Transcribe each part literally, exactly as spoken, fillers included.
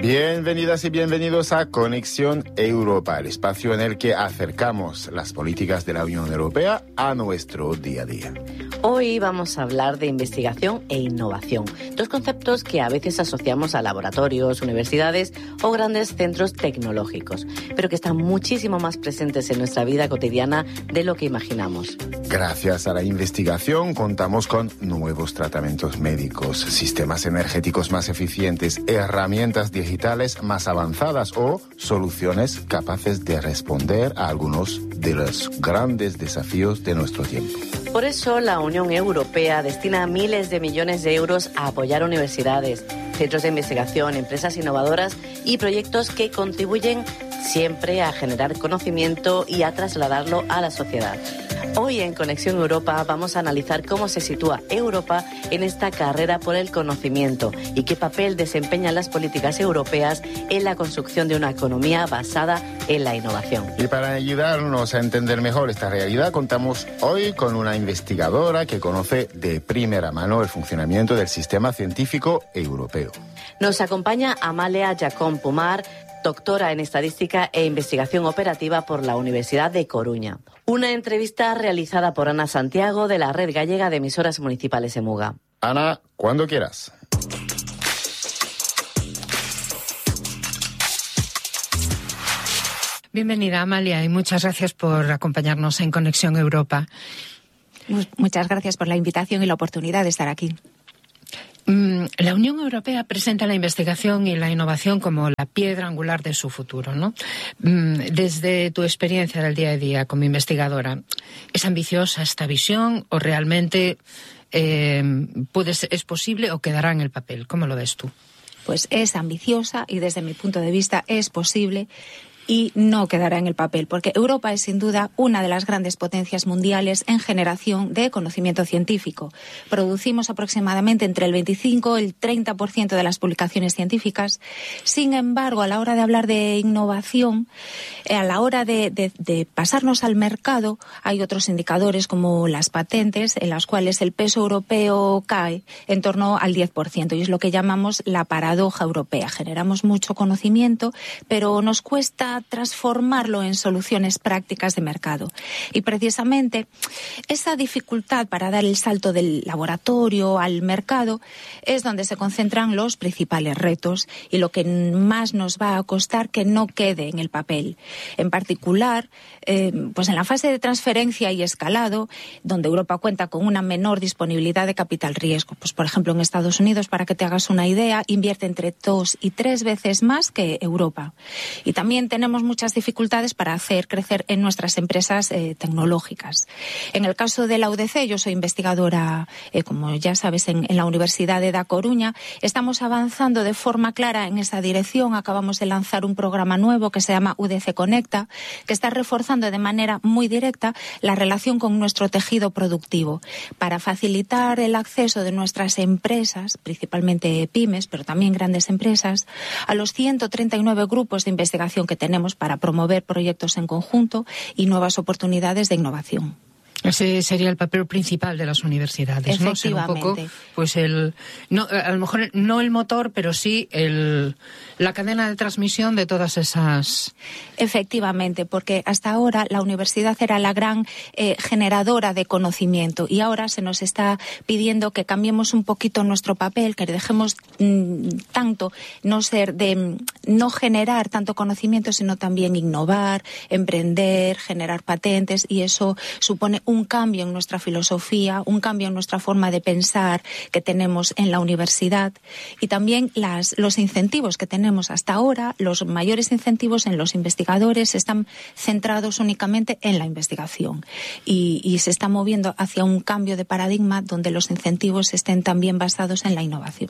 Bienvenidas y bienvenidos a Conexión Europa, el espacio en el que acercamos las políticas de la Unión Europea a nuestro día a día. Hoy vamos a hablar de investigación e innovación, dos conceptos que a veces asociamos a laboratorios, universidades o grandes centros tecnológicos, pero que están muchísimo más presentes en nuestra vida cotidiana de lo que imaginamos. Gracias a la investigación contamos con nuevos tratamientos médicos, sistemas energéticos más eficientes, herramientas digitales más avanzadas o soluciones capaces de responder a algunos de los grandes desafíos de nuestro tiempo. Por eso la Unión Europea destina miles de millones de euros a apoyar universidades, centros de investigación, empresas innovadoras y proyectos que contribuyen siempre a generar conocimiento y a trasladarlo a la sociedad. Hoy en Conexión Europa vamos a analizar cómo se sitúa Europa en esta carrera por el conocimiento y qué papel desempeñan las políticas europeas en la construcción de una economía basada en la innovación. Y para ayudarnos a entender mejor esta realidad, contamos hoy con una investigadora que conoce de primera mano el funcionamiento del sistema científico europeo. Nos acompaña Amalia Jacón Pomar, doctora en Estadística e Investigación Operativa por la Universidad de Coruña. Una entrevista realizada por Ana Santiago de la Red Gallega de Emisoras Municipales EMUGA. Ana, cuando quieras. Bienvenida, Amalia, y muchas gracias por acompañarnos en Conexión Europa. Muchas gracias por la invitación y la oportunidad de estar aquí. La Unión Europea presenta la investigación y la innovación como la piedra angular de su futuro, ¿no? Desde tu experiencia del día a día como investigadora, ¿es ambiciosa esta visión o realmente eh, puede ser, es posible o quedará en el papel? ¿Cómo lo ves tú? Pues es ambiciosa y desde mi punto de vista es posible. Y no quedará en el papel, porque Europa es sin duda una de las grandes potencias mundiales en generación de conocimiento científico. Producimos aproximadamente entre el veinticinco y el treinta por ciento de las publicaciones científicas. Sin embargo, a la hora de hablar de innovación, a la hora de, de, de pasarnos al mercado, hay otros indicadores como las patentes, en las cuales el peso europeo cae en torno al diez por ciento, y es lo que llamamos la paradoja europea. Generamos mucho conocimiento, pero nos cuesta transformarlo en soluciones prácticas de mercado. Y precisamente esa dificultad para dar el salto del laboratorio al mercado es donde se concentran los principales retos y lo que más nos va a costar que no quede en el papel. En particular, eh, pues en la fase de transferencia y escalado, donde Europa cuenta con una menor disponibilidad de capital riesgo. Pues por ejemplo en Estados Unidos, para que te hagas una idea, invierte entre dos y tres veces más que Europa. Y también tenemos Tenemos muchas dificultades para hacer crecer en nuestras empresas eh, tecnológicas. En el caso de la U D C, yo soy investigadora, eh, como ya sabes, en, en la Universidad de Da Coruña. Estamos avanzando de forma clara en esa dirección. Acabamos de lanzar un programa nuevo que se llama U D C Conecta, que está reforzando de manera muy directa la relación con nuestro tejido productivo para facilitar el acceso de nuestras empresas, principalmente pymes, pero también grandes empresas, a los ciento treinta y nueve grupos de investigación que tenemos para promover proyectos en conjunto y nuevas oportunidades de innovación. Ese sería el papel principal de las universidades, ¿no? Ser un poco, pues el, no, a lo mejor no el motor, pero sí el, la cadena de transmisión de todas esas. Efectivamente, porque hasta ahora la universidad era la gran eh, generadora de conocimiento y ahora se nos está pidiendo que cambiemos un poquito nuestro papel, que dejemos mmm, tanto no ser de no generar tanto conocimiento, sino también innovar, emprender, generar patentes, y eso supone un un cambio en nuestra filosofía, un cambio en nuestra forma de pensar que tenemos en la universidad, y también las, los incentivos que tenemos hasta ahora. Los mayores incentivos en los investigadores están centrados únicamente en la investigación y, y se está moviendo hacia un cambio de paradigma donde los incentivos estén también basados en la innovación.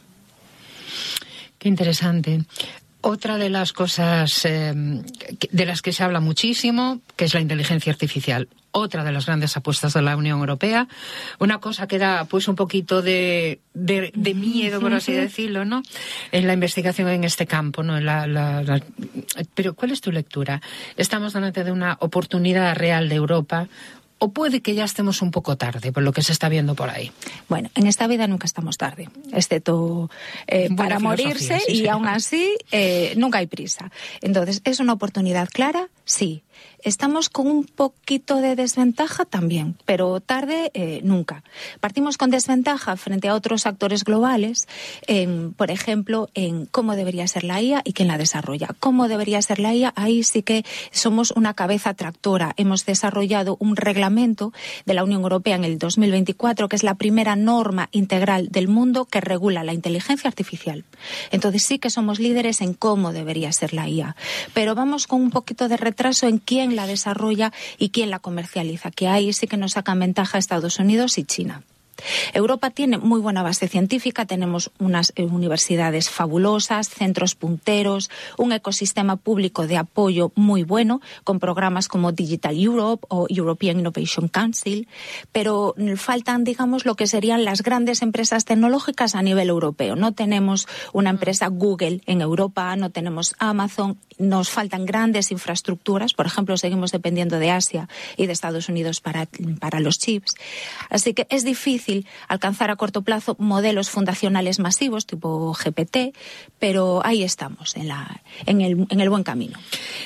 Qué interesante. Otra de las cosas eh, de las que se habla muchísimo, que es la inteligencia artificial. Otra de las grandes apuestas de la Unión Europea. Una cosa que da pues un poquito de, de, de miedo, por así decirlo, ¿no? En la investigación en este campo, ¿no? La, la, la... Pero ¿cuál es tu lectura? ¿Estamos delante de una oportunidad real de Europa ¿O puede que ya estemos un poco tarde por lo que se está viendo por ahí? Bueno, en esta vida nunca estamos tarde, excepto eh, para morirse, sí, y sí. Aún así eh, nunca hay prisa. Entonces, ¿es una oportunidad clara? Sí. Estamos con un poquito de desventaja también, pero tarde eh, nunca. Partimos con desventaja frente a otros actores globales, en, por ejemplo, en cómo debería ser la I A y quién la desarrolla. Cómo debería ser la I A, ahí sí que somos una cabeza tractora. Hemos desarrollado un reglamento de la Unión Europea en el dos mil veinticuatro, que es la primera norma integral del mundo que regula la inteligencia artificial. Entonces sí que somos líderes en cómo debería ser la I A, pero vamos con un poquito de retraso en quién la desarrolla y quién la comercializa, que ahí sí que nos sacan ventaja Estados Unidos y China. Europa tiene muy buena base científica, tenemos unas universidades fabulosas, centros punteros, un ecosistema público de apoyo muy bueno, con programas como Digital Europe o European Innovation Council, pero faltan, digamos, lo que serían las grandes empresas tecnológicas a nivel europeo. No tenemos una empresa Google en Europa, no tenemos Amazon, nos faltan grandes infraestructuras, por ejemplo, seguimos dependiendo de Asia y de Estados Unidos para, para los chips. Así que es difícil alcanzar a corto plazo modelos fundacionales masivos tipo G P T, pero ahí estamos, en, la, en, el, en el buen camino.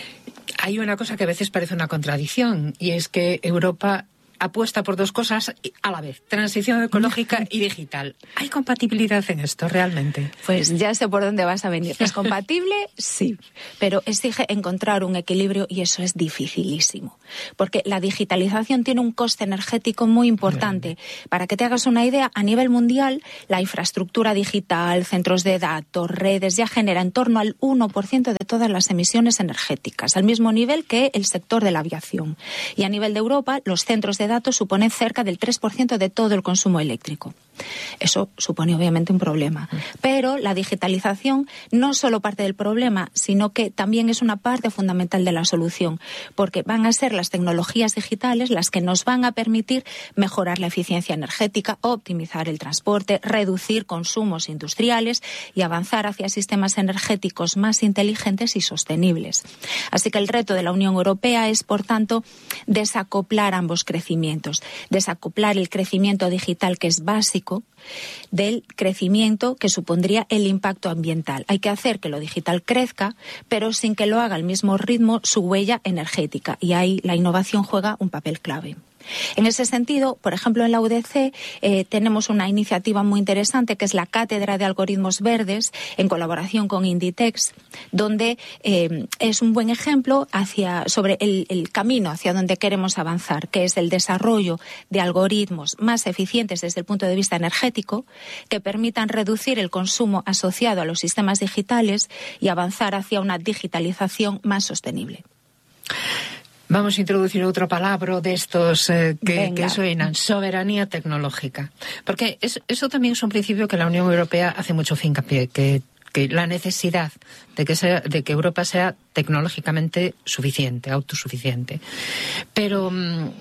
Hay una cosa que a veces parece una contradicción, y es que Europa apuesta por dos cosas a la vez, transición ecológica y digital. ¿Hay compatibilidad en esto realmente? Pues ya sé por dónde vas a venir. ¿Es compatible? Sí, pero exige encontrar un equilibrio y eso es dificilísimo, porque la digitalización tiene un coste energético muy importante. Para que te hagas una idea, a nivel mundial, la infraestructura digital, centros de datos, redes, ya genera en torno al uno por ciento de todas las emisiones energéticas, al mismo nivel que el sector de la aviación. Y a nivel de Europa, los centros de datos suponen cerca del tres por ciento de todo el consumo eléctrico. Eso supone obviamente un problema. Pero la digitalización no solo parte del problema, sino que también es una parte fundamental de la solución, porque van a ser las tecnologías digitales las que nos van a permitir mejorar la eficiencia energética, optimizar el transporte, reducir consumos industriales y avanzar hacia sistemas energéticos más inteligentes y sostenibles. Así que el reto de la Unión Europea es, por tanto, desacoplar ambos crecimientos. Desacoplar el crecimiento digital, que es básico, del crecimiento que supondría el impacto ambiental. Hay que hacer que lo digital crezca, pero sin que lo haga al mismo ritmo su huella energética. Y ahí la innovación juega un papel clave. En ese sentido, por ejemplo, en la U D C eh, tenemos una iniciativa muy interesante que es la Cátedra de Algoritmos Verdes en colaboración con Inditex, donde eh, es un buen ejemplo hacia, sobre el, el camino hacia donde queremos avanzar, que es el desarrollo de algoritmos más eficientes desde el punto de vista energético, que permitan reducir el consumo asociado a los sistemas digitales y avanzar hacia una digitalización más sostenible. Vamos a introducir otro palabra de estos eh, que, que suenan, soberanía tecnológica. Porque es, eso también es un principio que la Unión Europea hace mucho hincapié, que, que la necesidad de que, sea, de que Europa sea tecnológicamente suficiente, autosuficiente. Pero mmm,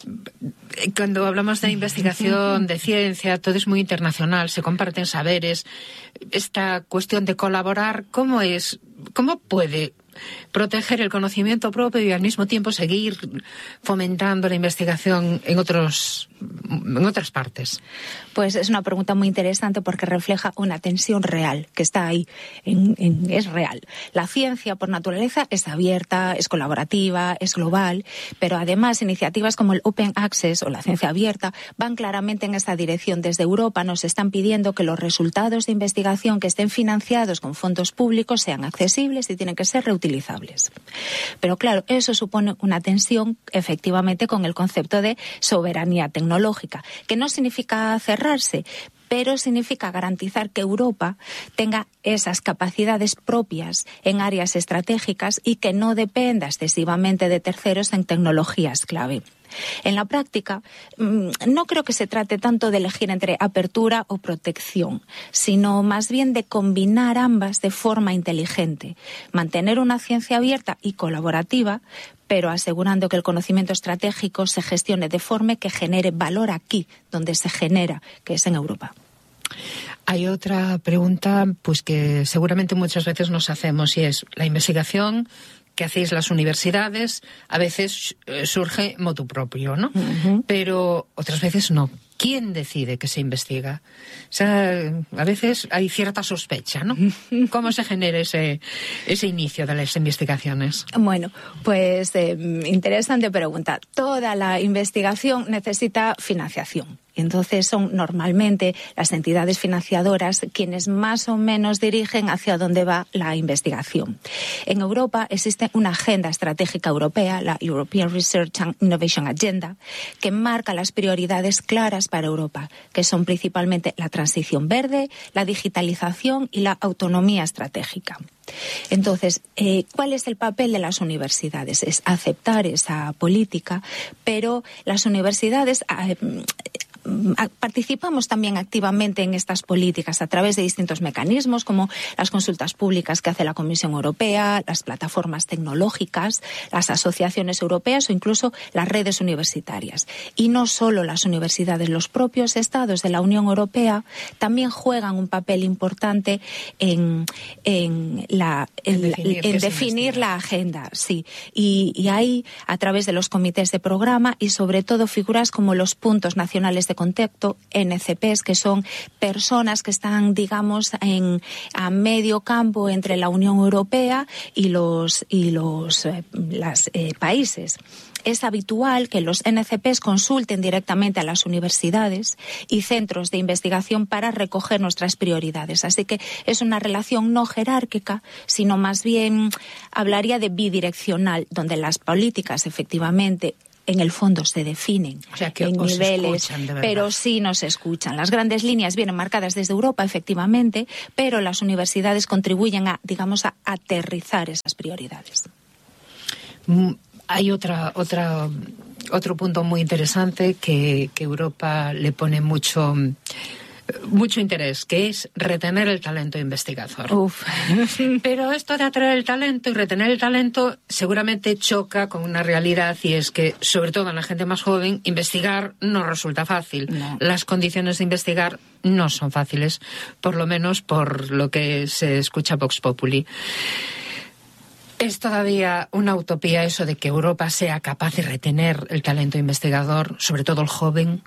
cuando hablamos de investigación, de ciencia, todo es muy internacional, se comparten saberes. Esta cuestión de colaborar, ¿cómo es? ¿Cómo puede proteger el conocimiento propio y al mismo tiempo seguir fomentando la investigación en otros en otras partes? Pues es una pregunta muy interesante porque refleja una tensión real que está ahí, en, en, es real. La ciencia por naturaleza es abierta, es colaborativa, es global, pero además iniciativas como el Open Access o la ciencia abierta van claramente en esta dirección. Desde Europa nos están pidiendo que los resultados de investigación que estén financiados con fondos públicos sean accesibles y tienen que ser reutilizables. Pero claro, eso supone una tensión efectivamente con el concepto de soberanía tecnológica, que no significa cerrarse, pero significa garantizar que Europa tenga esas capacidades propias en áreas estratégicas y que no dependa excesivamente de terceros en tecnologías clave. En la práctica, no creo que se trate tanto de elegir entre apertura o protección, sino más bien de combinar ambas de forma inteligente, mantener una ciencia abierta y colaborativa, pero asegurando que el conocimiento estratégico se gestione de forma que genere valor aquí, donde se genera, que es en Europa. Hay otra pregunta pues que seguramente muchas veces nos hacemos y es la investigación que hacéis las universidades, a veces eh, surge motu propio, ¿no? Uh-huh. Pero otras veces no. ¿Quién decide que se investiga? O sea, a veces hay cierta sospecha, ¿no? ¿Cómo se genera ese, ese inicio de las investigaciones? Bueno, pues eh, interesante pregunta. Toda la investigación necesita financiación. Entonces son normalmente las entidades financiadoras quienes más o menos dirigen hacia dónde va la investigación. En Europa existe una agenda estratégica europea, la European Research and Innovation Agenda, que marca las prioridades claras para Europa, que son principalmente la transición verde, la digitalización y la autonomía estratégica. Entonces, eh, ¿cuál es el papel de las universidades? Es aceptar esa política, pero las universidades eh, participamos también activamente en estas políticas a través de distintos mecanismos como las consultas públicas que hace la Comisión Europea, las plataformas tecnológicas, las asociaciones europeas o incluso las redes universitarias. Y no solo las universidades, los propios estados de la Unión Europea también juegan un papel importante en, en, la, en, definir, en definir la agenda. Sí. Y, y ahí, a través de los comités de programa y sobre todo figuras como los puntos nacionales de contacto, N C Pes, que son personas que están, digamos, en a medio campo entre la Unión Europea y los y los eh, las, eh, países. Es habitual que los N C Pes consulten directamente a las universidades y centros de investigación para recoger nuestras prioridades. Así que es una relación no jerárquica, sino más bien hablaría de bidireccional, donde las políticas efectivamente en el fondo se definen, o sea, que en os niveles, escuchan, de verdad. Pero sí nos escuchan. Las grandes líneas vienen marcadas desde Europa, efectivamente, pero las universidades contribuyen a, digamos, a aterrizar esas prioridades. Mm, hay otra, otra, otro punto muy interesante que, que Europa le pone mucho... mucho interés, que es retener el talento investigador. Uf. Pero esto de atraer el talento y retener el talento seguramente choca con una realidad, y es que, sobre todo en la gente más joven, investigar no resulta fácil. No. Las condiciones de investigar no son fáciles, por lo menos por lo que se escucha Vox Populi. ¿Es todavía una utopía eso de que Europa sea capaz de retener el talento investigador, sobre todo el joven?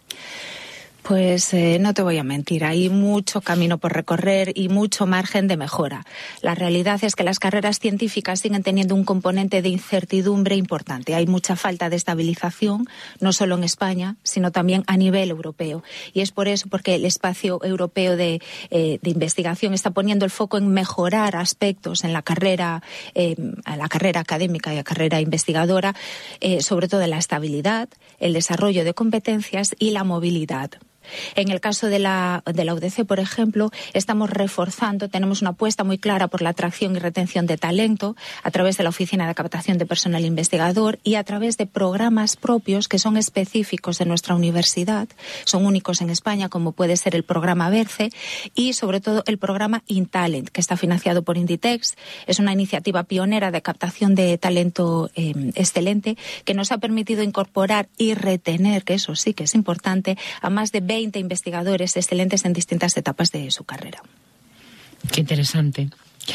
Pues eh, no te voy a mentir, hay mucho camino por recorrer y mucho margen de mejora. La realidad es que las carreras científicas siguen teniendo un componente de incertidumbre importante. Hay mucha falta de estabilización, no solo en España, sino también a nivel europeo. Y es por eso porque el espacio europeo de, eh, de investigación está poniendo el foco en mejorar aspectos en la carrera, eh, en la carrera académica y la carrera investigadora, eh, sobre todo en la estabilidad, el desarrollo de competencias y la movilidad. En el caso de la, de la U D C, por ejemplo, estamos reforzando, tenemos una apuesta muy clara por la atracción y retención de talento a través de la Oficina de Captación de Personal Investigador y a través de programas propios que son específicos de nuestra universidad, son únicos en España, como puede ser el programa BERCE y sobre todo el programa InTalent, que está financiado por Inditex. Es una iniciativa pionera de captación de talento eh, excelente que nos ha permitido incorporar y retener, que eso sí que es importante, a más de veinte investigadores excelentes en distintas etapas de su carrera. Qué interesante.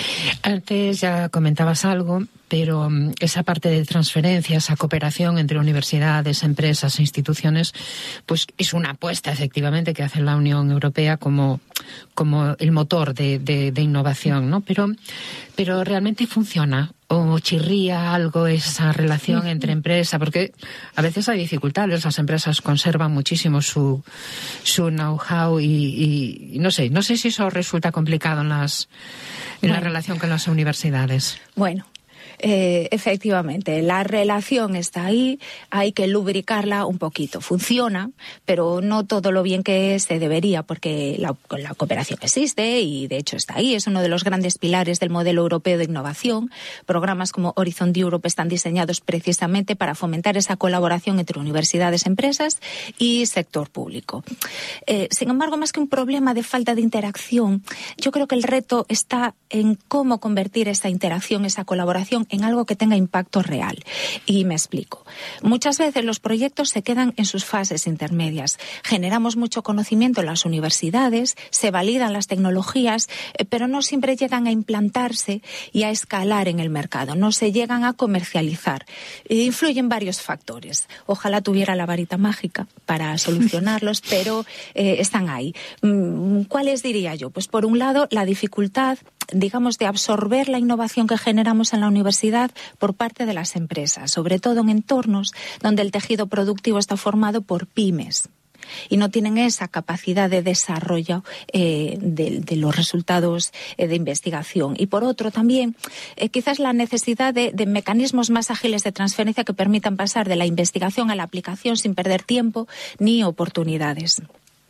Antes ya comentabas algo, pero um, esa parte de transferencia, esa cooperación entre universidades, empresas e instituciones, pues es una apuesta efectivamente que hace la Unión Europea como, como el motor de, de, de innovación, ¿no? Pero, pero realmente funciona. ¿O chirría algo esa relación entre empresas? Porque a veces hay dificultades, las empresas conservan muchísimo su, su know-how y, y, y no sé, no sé si eso resulta complicado en, las, en bueno. la relación con las universidades. Bueno. Eh, efectivamente, la relación está ahí, hay que lubricarla un poquito. Funciona, pero no todo lo bien que se debería, porque la, la cooperación existe y de hecho está ahí. Es uno de los grandes pilares del modelo europeo de innovación. Programas como Horizon Europe están diseñados precisamente para fomentar esa colaboración entre universidades, empresas y sector público. Eh, sin embargo, más que un problema de falta de interacción, yo creo que el reto está en cómo convertir esa interacción, esa colaboración investigación en algo que tenga impacto real. Y me explico. Muchas veces los proyectos se quedan en sus fases intermedias. Generamos mucho conocimiento en las universidades, se validan las tecnologías, eh, pero no siempre llegan a implantarse y a escalar en el mercado, no se llegan a comercializar. E influyen varios factores. Ojalá tuviera la varita mágica para solucionarlos, pero eh, están ahí. ¿Cuáles diría yo? Pues por un lado, la dificultad, digamos, de absorber la innovación que generamos en la universidad por parte de las empresas, sobre todo en entornos donde el tejido productivo está formado por pymes y no tienen esa capacidad de desarrollo eh, de, de los resultados eh, de investigación. Y por otro también, eh, quizás la necesidad de, de mecanismos más ágiles de transferencia que permitan pasar de la investigación a la aplicación sin perder tiempo ni oportunidades.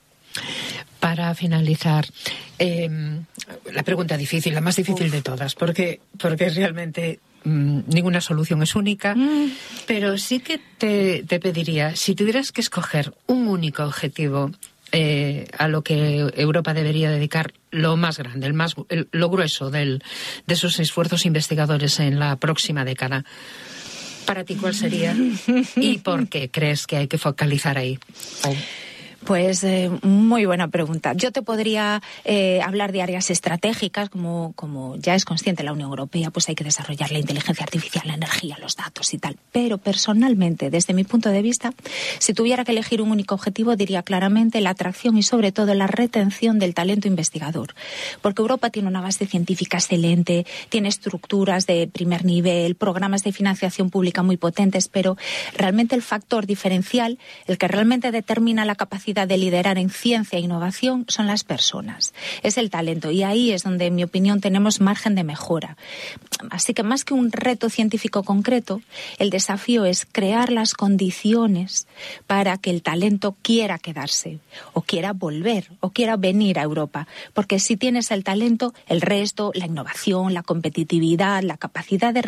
Para finalizar, eh, la pregunta difícil, la más difícil Uf. de todas, porque, porque realmente mmm, ninguna solución es única, mm. pero sí que te, te pediría, si tuvieras que escoger un único objetivo eh, a lo que Europa debería dedicar lo más grande, el más, el, lo grueso del, de sus esfuerzos investigadores en la próxima década, ¿para ti cuál sería? ¿Y por qué crees que hay que focalizar ahí? Oh. Pues eh, muy buena pregunta. Yo te podría eh, hablar de áreas estratégicas, como, como ya es consciente la Unión Europea, pues hay que desarrollar la inteligencia artificial, la energía, los datos y tal. Pero personalmente, desde mi punto de vista, si tuviera que elegir un único objetivo, diría claramente la atracción y sobre todo la retención del talento investigador. Porque Europa tiene una base científica excelente, tiene estructuras de primer nivel, programas de financiación pública muy potentes, pero realmente el factor diferencial, el que realmente determina la capacidad de liderar en ciencia e innovación son las personas, es el talento, y ahí es donde, en mi opinión, tenemos margen de mejora. Así que más que un reto científico concreto, el desafío es crear las condiciones para que el talento quiera quedarse, o quiera volver, o quiera venir a Europa, porque si tienes el talento, el resto, la innovación, la competitividad, la capacidad de